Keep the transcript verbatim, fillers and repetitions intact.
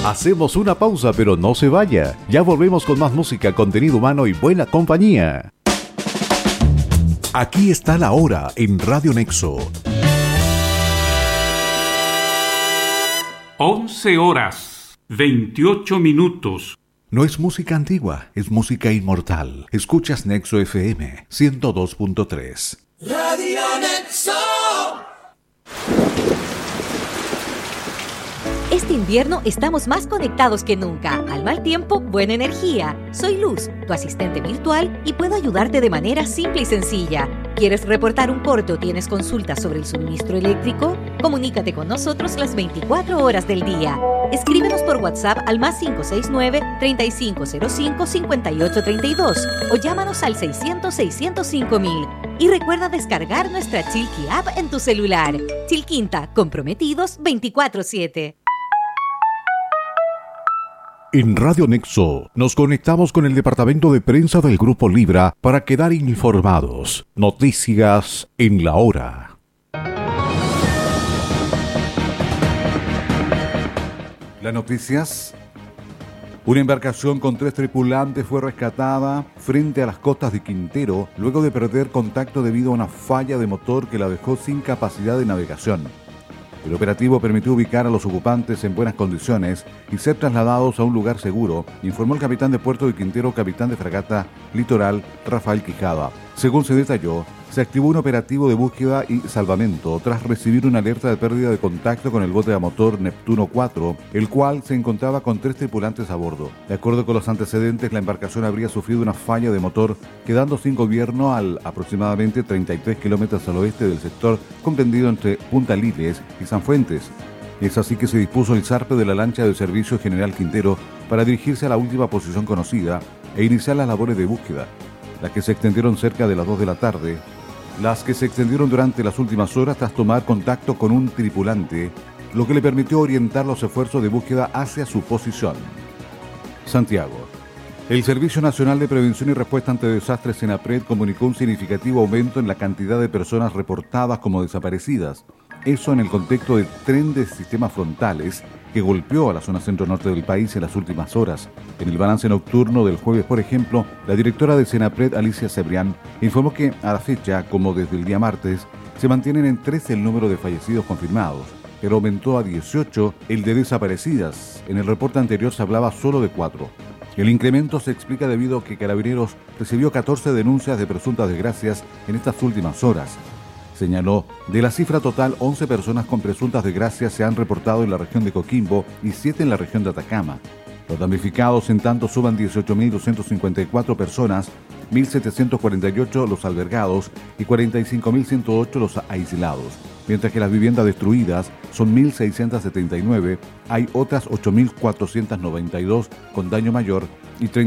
Hacemos una pausa, pero no se vaya. Ya volvemos con más música, contenido humano y buena compañía. Aquí está la hora en Radio Nexo. once horas, veintiocho minutos. No es música antigua, es música inmortal. Escuchas Nexo F M ciento dos punto tres. Radio Nexo. Este invierno estamos más conectados que nunca. Al mal tiempo, buena energía. Soy Luz, tu asistente virtual, y puedo ayudarte de manera simple y sencilla. ¿Quieres reportar un corte o tienes consultas sobre el suministro eléctrico? Comunícate con nosotros las veinticuatro horas del día. Escríbenos por WhatsApp al más cinco seis nueve, treinta y cinco cero cinco, cincuenta y ocho treinta y dos o llámanos al seiscientos, seiscientos cinco mil. Y recuerda descargar nuestra Chilqui App en tu celular. Chilquinta, comprometidos veinticuatro siete. En Radio Nexo nos conectamos con el departamento de prensa del Grupo Libra para quedar informados. Noticias en la hora. Las noticias. Una embarcación con tres tripulantes fue rescatada frente a las costas de Quintero luego de perder contacto debido a una falla de motor que la dejó sin capacidad de navegación. El operativo permitió ubicar a los ocupantes en buenas condiciones y ser trasladados a un lugar seguro, informó el capitán de Puerto de Quintero, capitán de fragata Litoral, Rafael Quijada. Según se detalló, se activó un operativo de búsqueda y salvamento tras recibir una alerta de pérdida de contacto con el bote a motor Neptuno cuatro, el cual se encontraba con tres tripulantes a bordo. De acuerdo con los antecedentes, la embarcación habría sufrido una falla de motor, quedando sin gobierno al aproximadamente treinta y tres kilómetros al oeste del sector comprendido entre Punta Liles y San Fuentes. Es así que se dispuso el zarpe de la lancha de servicio General Quintero para dirigirse a la última posición conocida e iniciar las labores de búsqueda, las que se extendieron cerca de las dos de la tarde, las que se extendieron durante las últimas horas tras tomar contacto con un tripulante, lo que le permitió orientar los esfuerzos de búsqueda hacia su posición. Santiago. El Servicio Nacional de Prevención y Respuesta ante Desastres, SENAPRED, comunicó un significativo aumento en la cantidad de personas reportadas como desaparecidas. Eso en el contexto del tren de sistemas frontales que golpeó a la zona centro-norte del país en las últimas horas. En el balance nocturno del jueves, por ejemplo, la directora de SENAPRED, Alicia Cebrián, informó que a la fecha, como desde el día martes, se mantienen en trece el número de fallecidos confirmados, pero aumentó a dieciocho el de desaparecidas. En el reporte anterior se hablaba solo de cuatro. El incremento se explica debido a que Carabineros recibió catorce denuncias de presuntas desgracias en estas últimas horas. Señaló, de la cifra total, once personas con presuntas desgracias se han reportado en la región de Coquimbo y siete en la región de Atacama. Los damnificados, en tanto, suman dieciocho mil doscientas cincuenta y cuatro personas, mil setecientos cuarenta y ocho los albergados y cuarenta y cinco mil ciento ocho los aislados. Mientras que las viviendas destruidas son mil seiscientas setenta y nueve, hay otras ocho mil cuatrocientas noventa y dos con daño mayor y treinta